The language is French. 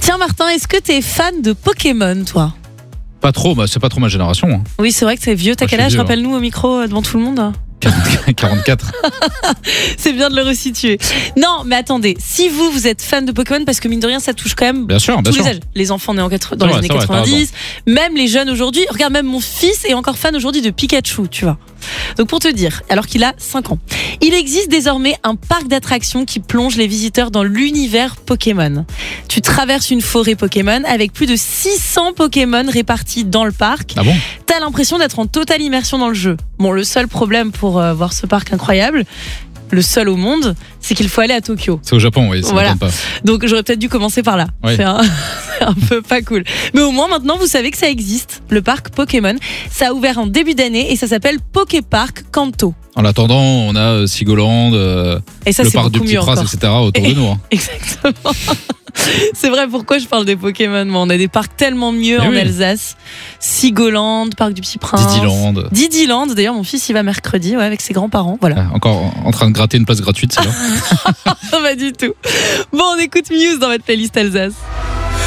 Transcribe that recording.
Tiens Martin, est-ce que t'es fan de Pokémon toi ? Pas trop, c'est pas trop ma génération. Hein. Oui, c'est vrai que c'est vieux. T'as quel âge ? Rappelle-nous au micro devant tout le monde. 44. C'est bien de le resituer. Non, mais attendez, si vous êtes fan de Pokémon, parce que mine de rien, ça touche quand même bien sûr. les âges. Les enfants nés dans les années 90, même les jeunes aujourd'hui. Regarde, même mon fils est encore fan aujourd'hui de Pikachu, tu vois. Donc pour te dire, alors qu'il a 5 ans, il existe désormais un parc d'attractions qui plonge les visiteurs dans l'univers Pokémon. Tu traverses une forêt Pokémon avec plus de 600 Pokémon répartis dans le parc. Ah bon ? T'as l'impression d'être en totale immersion dans le jeu. Bon, le seul problème pour voir ce parc incroyable, le seul au monde, c'est qu'il faut aller à Tokyo. C'est au Japon, oui, ça voilà. m'étonne pas. Donc j'aurais peut-être dû commencer par là. Oui. C'est un peu pas cool. Mais au moins maintenant, vous savez que ça existe, le parc Pokémon. Ça a ouvert en début d'année et ça s'appelle Poképark Kanto. En attendant, on a Sigoland, et ça, le parc du Petit Prince, etc. autour de nous. Hein. Exactement. C'est vrai, pourquoi je parle des Pokémon ? Moi, on a des parcs tellement mieux en Alsace. Sigoland, parc du Petit Prince. Didiland. D'ailleurs, mon fils y va mercredi avec ses grands-parents. Voilà. Encore en train de gratter une place gratuite, c'est là. Pas du tout. Bon, on écoute Muse dans votre playlist Alsace.